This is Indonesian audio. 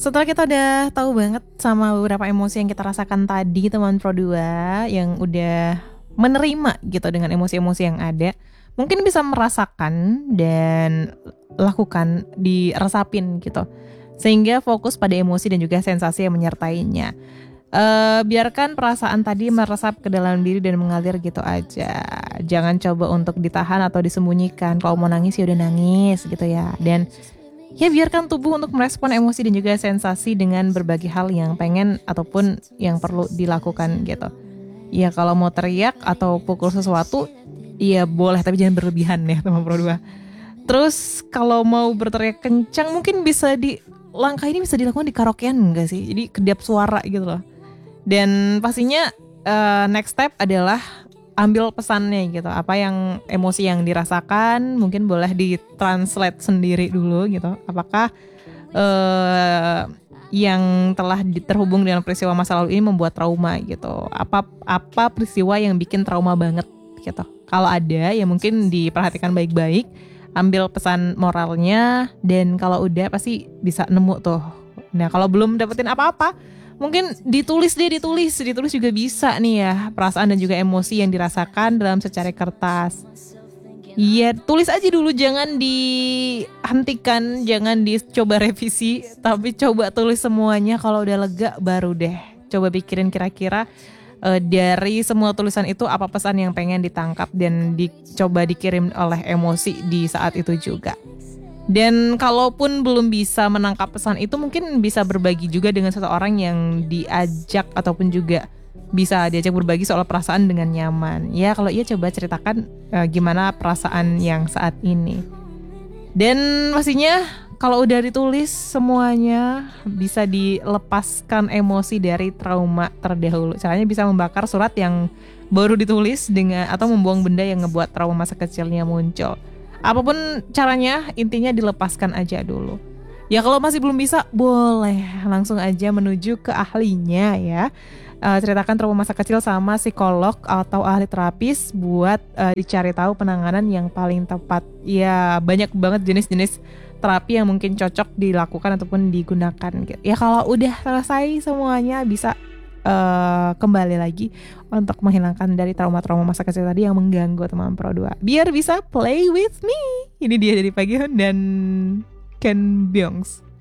Setelah kita udah tahu banget sama beberapa emosi yang kita rasakan tadi teman Pro 2 yang udah menerima gitu dengan emosi-emosi yang ada, mungkin bisa merasakan dan lakukan diresapin gitu. Sehingga fokus pada emosi dan juga sensasi yang menyertainya. Biarkan perasaan tadi meresap ke dalam diri dan mengalir gitu aja. Jangan coba untuk ditahan atau disembunyikan. Kalau mau nangis ya udah nangis gitu ya. Dan ya biarkan tubuh untuk merespon emosi dan juga sensasi dengan berbagai hal yang pengen ataupun yang perlu dilakukan gitu. Ya kalau mau teriak atau pukul sesuatu, ya boleh tapi jangan berlebihan ya teman Pro 2. Terus kalau mau berteriak kencang mungkin langkah ini bisa dilakukan di karaokean enggak sih? Jadi kedap suara gitu loh. Dan pastinya next step adalah ambil pesannya gitu. Apa yang emosi yang dirasakan mungkin boleh ditranslate sendiri dulu gitu. Apakah yang telah terhubung dengan peristiwa masa lalu ini membuat trauma gitu. Apa peristiwa yang bikin trauma banget gitu. Kalau ada ya mungkin diperhatikan baik-baik, ambil pesan moralnya, dan kalau udah pasti bisa nemu tuh. Nah kalau belum dapetin apa-apa, mungkin ditulis juga bisa nih ya, perasaan dan juga emosi yang dirasakan dalam secari kertas. Iya, tulis aja dulu, jangan dihentikan, jangan dicoba revisi, tapi coba tulis semuanya. Kalau udah lega baru deh coba pikirin kira-kira dari semua tulisan itu apa pesan yang pengen ditangkap dan dicoba dikirim oleh emosi di saat itu juga. Dan kalaupun belum bisa menangkap pesan itu, mungkin bisa berbagi juga dengan seseorang yang diajak ataupun juga bisa diajak berbagi soal perasaan dengan nyaman. Ya kalau iya coba ceritakan gimana perasaan yang saat ini. Dan pastinya kalau udah ditulis semuanya, bisa dilepaskan emosi dari trauma terdahulu. Caranya bisa membakar surat yang baru ditulis dengan atau membuang benda yang ngebuat trauma masa kecilnya muncul. Apapun caranya, intinya dilepaskan aja dulu. Ya kalau masih belum bisa, boleh langsung aja menuju ke ahlinya ya. Ceritakan trauma masa kecil sama psikolog atau ahli terapis buat dicari tahu penanganan yang paling tepat. Ya banyak banget jenis-jenis terapi yang mungkin cocok dilakukan ataupun digunakan gitu. Ya kalau udah selesai semuanya bisa kembali lagi untuk menghilangkan dari trauma-trauma masa kecil tadi yang mengganggu teman Pro 2. Biar bisa play with me. Ini dia dari Pagi dan Ken Byongs.